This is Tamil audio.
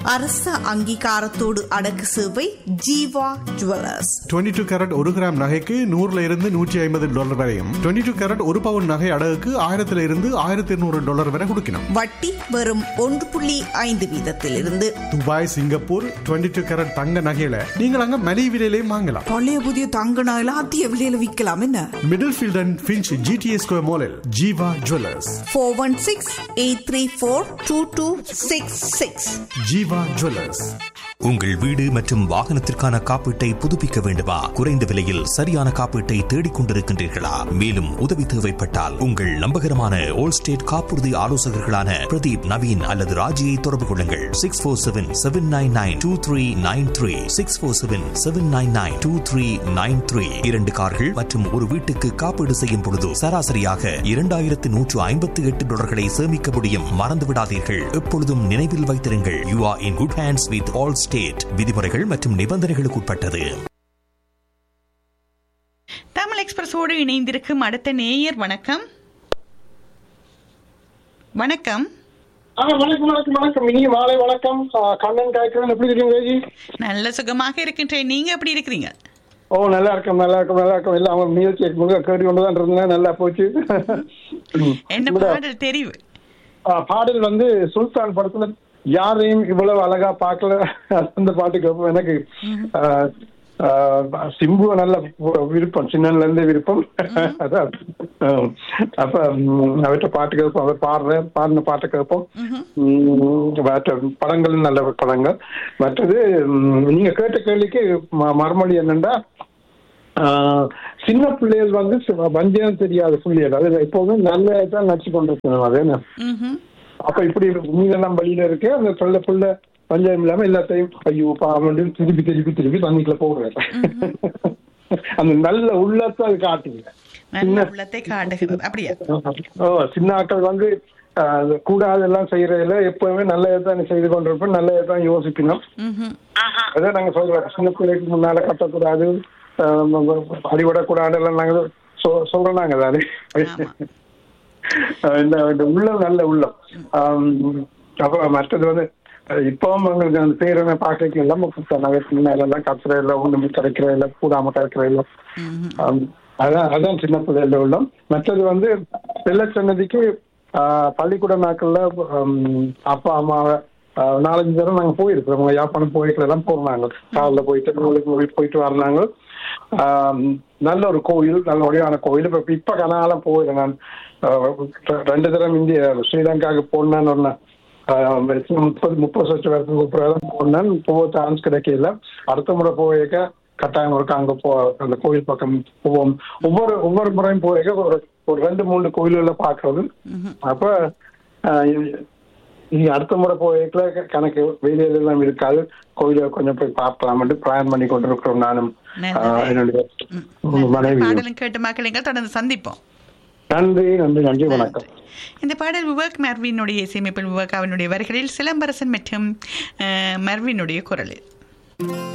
அரச அங்கீகாரத்தோடு அடக்கு சேவை ஜீவா ஜுவல்லர்ஸ். 22 கேரட் 1 கிராம் நகைக்கு $100 வரையும், 22 கேரட் 1 பவுன் நகை அடகுக்கு $1200 வரை கொடுக்கணும். வட்டி வெறும் 1.5% துபாய், சிங்கப்பூர் 22 கேரட் தங்க நகையில நீங்கள் அங்க மலிவு விலையிலையும் வாங்கலாம். பழைய புதிய தங்க நகையில அதிக விலையில விற்கலாம். என்ன middle field and Finch GTA square மாலில் ஜீவா ஜுவல்லர்ஸ். 416-834-2266. ஜீவா ஜுவல்லர்ஸ். உங்கள் வீடு மற்றும் வாகனத்திற்கான காப்பீட்டை புதுப்பிக்க வேண்டுமா? குறைந்த விலையில் சரியான காப்பீட்டை தேடிக் கொண்டிருக்கின்றீர்களா? மேலும் உதவி தேவைப்பட்டால் உங்கள் நம்பகரமான ஓல் ஸ்டேட் காப்புறுதி ஆலோசகர்களான பிரதீப், நவீன் அல்லது ராஜியை தொடர்பு கொள்ளுங்கள். 647-799-2393. 647-799-2393. 2 கார்கள் மற்றும் ஒரு வீட்டுக்கு காப்பீடு செய்யும் பொழுது சராசரியாக $2158 சேமிக்க முடியும். மறந்து விடாதீர்கள். எப்பொழுதும் நினைவில் வைத்திருங்கள், you are in good hands with all state. விதிமுறைகள் மற்றும் நிபந்தனைகளுக்கு உட்பட்டது. தமிழ் எக்ஸ்பிரஸோடு இணைந்திருக்கும் அடுத்த நேயர். வணக்கம். வணக்கம். வணக்கம். இனி மாலை வணக்கம். கண்ணன் காய்க்கிறேன். எப்படி இருக்கீங்க? நல்ல சுகமாக இருக்கின்றேன். நீங்க எப்படி இருக்கிறீங்க? நல்லா இருக்கும். எல்லாம் அவங்க நிகழ்ச்சி கேட்டு கொண்டுதான் இருந்தேன். நல்லா போச்சு. என்ன பாடல் தெரிவு? பாடல் வந்து சுல்தான் படத்துல யாரையும் இவ்வளவு அழகா பார்க்கல. அந்த பாட்டு கேட்போம். எனக்கு சிம்பு நல்ல விருப்பம், சின்னல இருந்தே விருப்பம். அதான் அப்ப அவர்கிட்ட பாட்டு கேட்போம். அவர் பாடின பாட்டை கேட்போம். படங்கள் நல்ல படங்கள். மற்றது நீங்க கேட்ட கேள்விக்கு மறுமொழி என்னன்னா, சின்ன பிள்ளைகள் வந்து வஞ்சகம் தெரியாத பிள்ளைகள். அது எப்பவுமே நல்லதான் நடிச்சு கொண்டிருக்கணும். அது என்ன அப்ப இப்படி மீனெல்லாம் வழியில இருக்கு. அந்த புள்ள பஞ்சம் இல்லாம எல்லாத்தையும் ஐயோ பாவம் திருப்பி தண்ணிக்குள்ள போடுறாரு. அந்த நல்ல உள்ளத்தை அது காட்டுங்க. சின்ன ஆட்கள் வந்து கூடாதெல்லாம் செய்யறதுல எப்பவுமே நல்லதான் செய்து கொண்டிருப்போம். நல்லதான் யோசிக்கணும். அதான் நாங்க சொல்றோம், சின்ன பிள்ளைக்கு முன்னால கட்டக்கூடாது, அடிபடக்கூடாது எல்லாம் நாங்க சொல்றோம். நாங்க தானே இந்த உள்ளம் நல்ல உள்ளம். அப்ப மற்றது வந்து இப்பவும் அவங்களுக்கு அந்த பேரை பாக்க எல்லாம் கத்துற இல்லை, ஒண்ணுமே கிடைக்கிற இல்லை, கூடாம கிடைக்கிற இல்லை. அதான் சின்ன பிள்ளைகள உள்ளம். மற்றது வந்து வெள்ளச்சன்னதிக்கு பள்ளிக்கூட நாட்கள்ல அப்பா அம்மாவை 4-5 தடவை நாங்க போயிருக்கிறோம். யாழ்ப்பாணம் போய்க்கலாம் போறாங்க. காலைல போயிட்டு வர்றாங்க. நல்ல ஒரு கோயில், நல்ல ஒடையான கோயில். இப்ப கனாலம் போயிடுறேன். நான் 2 தடவை இந்திய ஸ்ரீலங்காவுக்கு போனான்னு 30 வருஷத்துக்கு போனேன். போக சான்ஸ் கிடைக்கல. அடுத்த முறை போயிருக்க கட்டாயம் இருக்க அங்க அந்த கோயில் பக்கம் போவோம். ஒவ்வொரு முறையும் போயிருக்க ஒரு 2-3 கோயில்களை பாக்குறது. அப்ப நீங்க அடுத்த முறை போயிருக்கல கணக்கு வெளியில எல்லாம் இருக்காது. கோயில கொஞ்சம் போய் பார்க்கலாம் பிளான் பண்ணி கொண்டிருக்கிறோம். நானும் என்னுடைய மனைவி. கேட்டு மக்கள் தொடர்ந்து சந்திப்போம். நன்றி. வணக்கம். இந்த பாடல் விவேக் மெர்வினுடைய இசையமைப்பில் விவேக் அவனுடைய வரிகளில் சிலம்பரசன் மற்றும் மெர்வினுடைய குரலில்.